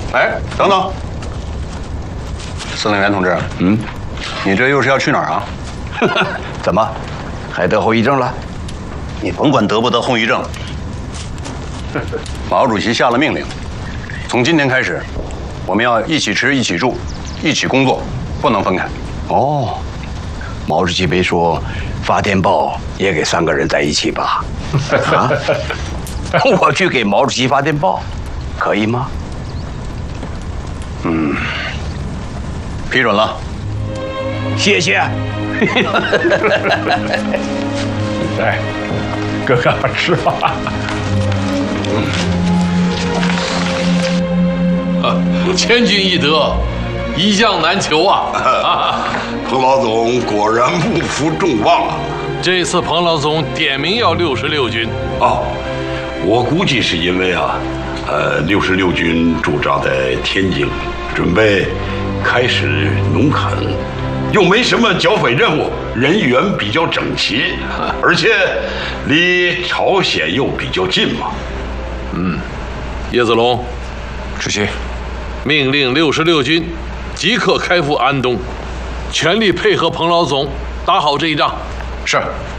哎，等等，司令员同志，你这又是要去哪儿啊？ 怎么，还得后遗症了？ 你甭管得不得后遗症，毛主席下了命令，从今天开始，我们要一起吃、一起住、一起工作，不能分开。 哦，毛主席没说发电报也给3个人在一起吧？啊，我去给毛主席发电报，可以吗？ 批准了。 谢谢。 哎，哥哥吃吧。 千军易得，一将难求啊！ 彭老总果然不负众望啊！ 这次彭老总点名要66军。 哦，我估计是因为66军驻扎在天津，准备开始农垦，又没什么剿匪任务，人员比较整齐，而且离朝鲜又比较近嘛。 叶子龙， 主席， 命令66军即刻开赴安东，全力配合彭老总打好这一仗。 是。